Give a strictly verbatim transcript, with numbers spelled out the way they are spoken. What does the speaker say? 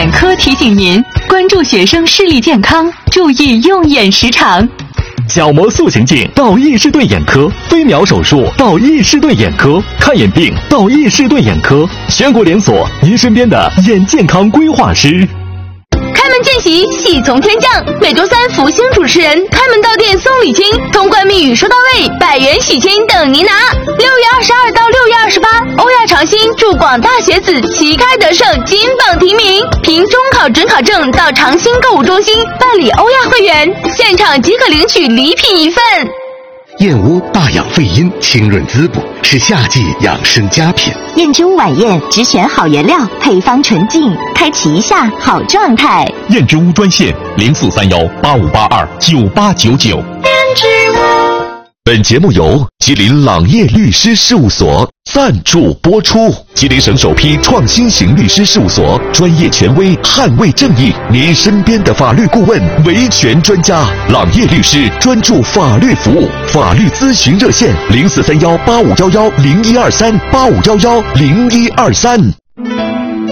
眼科提醒您关注学生视力健康，注意用眼时长。 角膜塑形镜到易士顿眼科，飞秒手术到易士顿眼科，看眼病到易士顿眼科，全国连锁，您身边的眼健康规划师。 开门见喜，喜从天降。每周三，福星主持人开门到店送礼金，通关密语收到位，百元喜金等您拿。六月二十二到六月二十八，欧亚长兴祝广大学子旗开得胜，金榜题名。凭中考准考证到长兴购物中心办理欧亚会员，现场即可领取礼品一份。 燕窝大养肺阴，清润滋补，是夏季养生佳品。 燕之屋晚宴只选好原料，配方纯净，开启一下好状态。 燕之屋专线零四三幺八五八二九八九九。 燕之屋。 本节目由吉林朗业律师事务所赞助播出。吉林省首批创新型律师事务所，专业权威，捍卫正义，您身边的法律顾问，维权专家。朗业律师专注法律服务，法律咨询热线零四三幺八五幺幺零一二三八五幺幺零一二三。